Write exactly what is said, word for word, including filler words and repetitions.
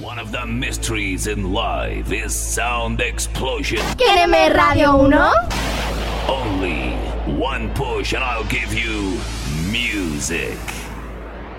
One of the mysteries in life is sound explosion. ¿Quiereme Radio uno? Only one push and I'll give you music.